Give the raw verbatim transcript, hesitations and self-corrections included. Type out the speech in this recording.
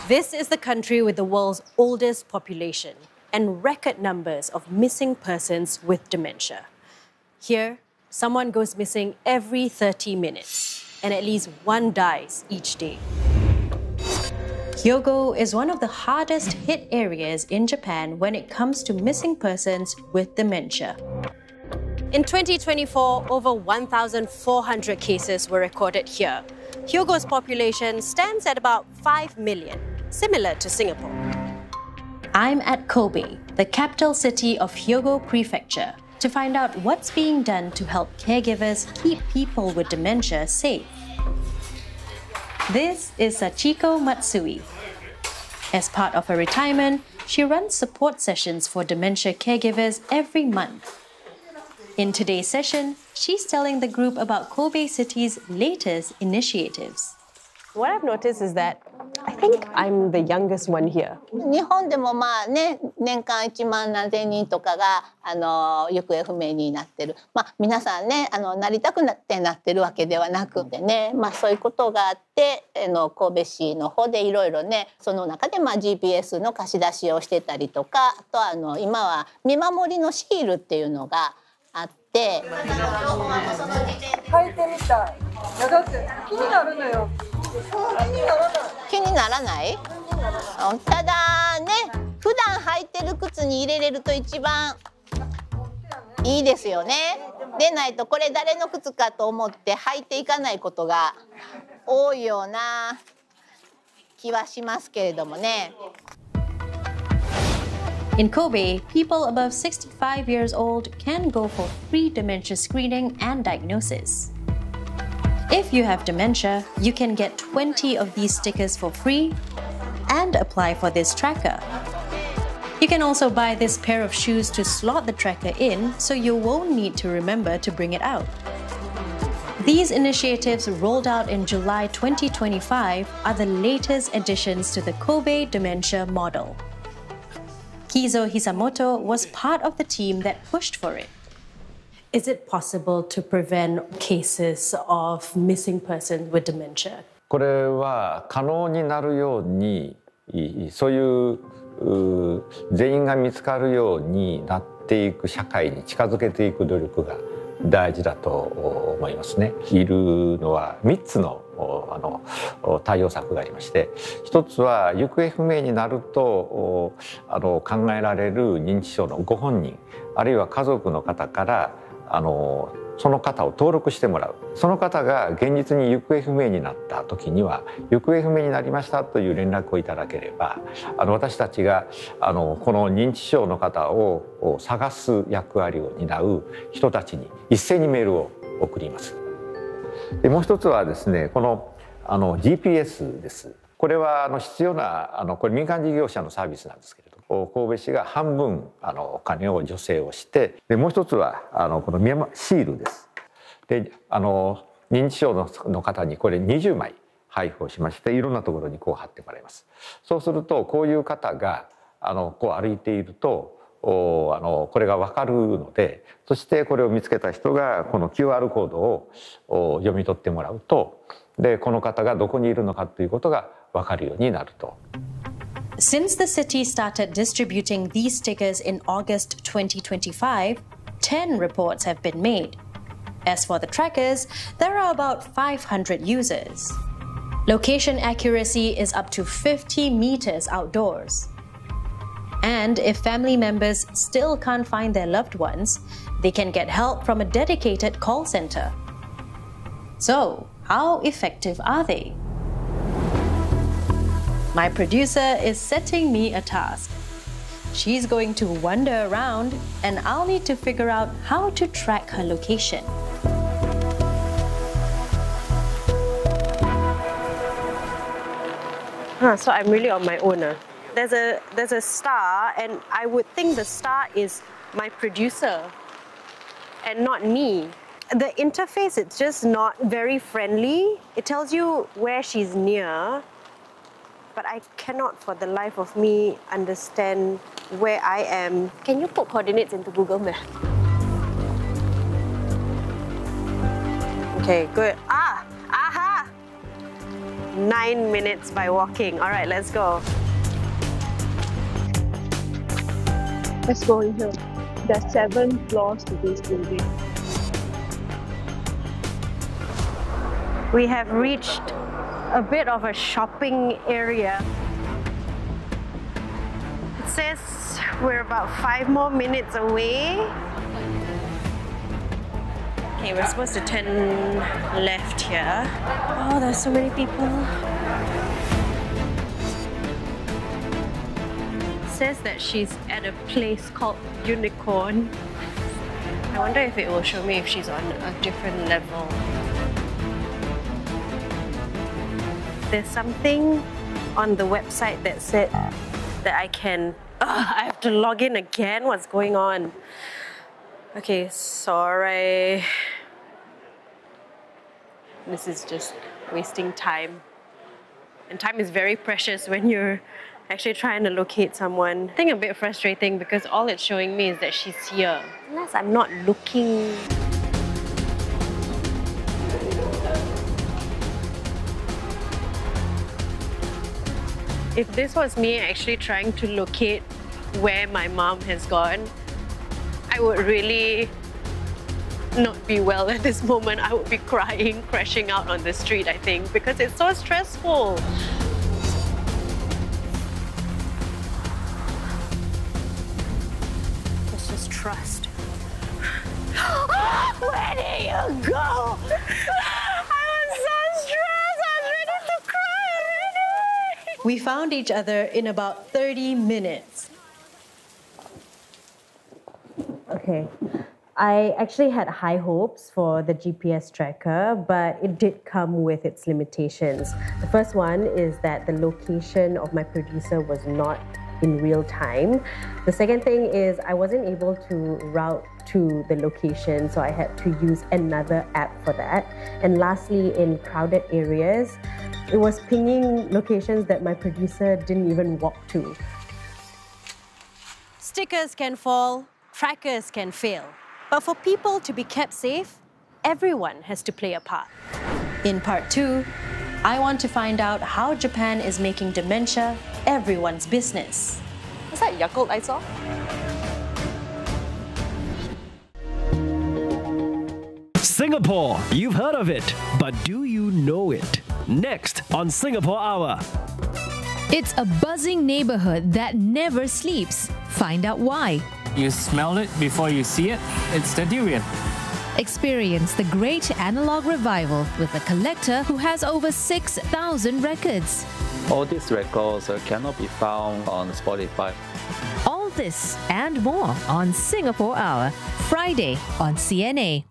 This is the country with the world's oldest population and record numbers of missing persons with dementia. Here, someone goes missing every thirty minutes, and at least one dies each day. Hyogo is one of the hardest hit areas in Japan when it comes to missing persons with dementia. In twenty twenty-four, over one thousand four hundred cases were recorded here. Hyogo's population stands at about five million, similar to Singapore. I'm at Kobe, the capital city of Hyogo Prefecture, to find out what's being done to help caregivers keep people with dementia safe. This is Sachiko Matsui. As part of her retirement, she runs support sessions for dementia caregivers every month. In today's session, she's telling the group about Kobe City's latest initiatives. What I've noticed is that I think I'm the youngest one here. 日本でもまあね、年間いちまん何千人とかがあの行方不明になってる。まあ皆さんね、あのなりたくなってなってるわけではなくてね、まあそういうことがあって、あの神戸市の方でいろいろね、その中でまあ ジーピーエス の貸し出しをしてたりとか、あとはあの今は見守りのシールっていうのがあって。 履いてみたい。いやだって気になるのよ。 気にならない？ただね、普段履いてる靴に入れれると一番いいですよね。でないとこれ誰の靴かと思って履いていかないことが多いような気はしますけれどもね。 In Kobe, people above sixty-five years old can go for free dementia screening and diagnosis. If you have dementia, you can get twenty of these stickers for free and apply for this tracker. You can also buy this pair of shoes to slot the tracker in so you won't need to remember to bring it out. These initiatives rolled out in July twenty twenty-five are the latest additions to the Kobe dementia model. Kizo Hisamoto was part of the team that pushed for it. Is it possible to prevent cases of missing persons with dementia? これは可能になるように、そういう全員が見つかるようになっていく社会に近づけていく努力が大事だと思いますね。いるのはみっつのあの対応策がありまして、一つは行方不明になるとあの考えられる認知症のご本人あるいは家族の方からあのその方を登録してもらう。その方が現実に行方不明になった時には行方不明になりましたという連絡をいただければ、あの私たちがあのこの認知症の方を探す役割を担う人たちに一斉にメールを送ります。でもう一つはですね、このあの ジーピーエス です。これはあの必要なあのこれ民間事業者のサービスなんですけれども、神戸市が半分あのお金を助成をして、でもう一つはあのこのシールです。であの認知症 の, の方にこれにじゅうまい配布をしまして、いろんなところにこう貼ってもらいます。そうするとこういう方があのこう歩いているとおあのこれが分かるので、そしてこれを見つけた人がこの キューアール コードをお読み取ってもらうと、でこの方がどこにいるのかということが分かるようになると。 Since the city started distributing these stickers in August twenty twenty-five, ten reports have been made. As for the trackers, there are about five hundred users. Location accuracy is up to fifty meters outdoors. And if family members still can't find their loved ones, they can get help from a dedicated call center. So, how effective are they? My producer is setting me a task. She's going to wander around, and I'll need to figure out how to track her location. Huh, so I'm really on my own. Uh. There's a there's a star, and I would think the star is my producer and not me. The interface, it's just not very friendly. It tells you where she's near, but I cannot for the life of me understand where I am. Can you put coordinates into Google Maps? Okay, good. Ah, aha! nine minutes by walking. All right, let's go. Let's go in here. There's seven floors to this building. We have reached a bit of a shopping area. It says we're about five more minutes away. Okay, we're supposed to turn left here. Oh, there's so many people. It says that she's at a place called Unicorn. I wonder if it will show me if she's on a different level. There's something on the website that said that I can... Ugh, I have to log in again. What's going on? Okay, sorry. This is just wasting time. And time is very precious when you're actually trying to locate someone. I think a bit frustrating because all it's showing me is that she's here. Unless I'm not looking. If this was me actually trying to locate where my mom has gone, I would really not be well at this moment. I would be crying, crashing out on the street, I think, because it's so stressful. Let's just trust. Where did you go? We found each other in about thirty minutes. Okay, I actually had high hopes for the G P S tracker, but it did come with its limitations. The first one is that the location of my producer was not in real time. The second thing is I wasn't able to route to the location, so I had to use another app for that. And lastly, in crowded areas, it was pinging locations that my producer didn't even walk to. Stickers can fall, trackers can fail. But for people to be kept safe, everyone has to play a part. In part two, I want to find out how Japan is making dementia everyone's business. Is that Yakult I saw? Singapore, you've heard of it, but do you know it? Next on Singapore Hour. It's a buzzing neighborhood that never sleeps. Find out why. You smell it before you see it. It's the durian. Experience the great analog revival with a collector who has over six thousand records. All these records uh, cannot be found on Spotify. All this and more on Singapore Hour, Friday on C N A.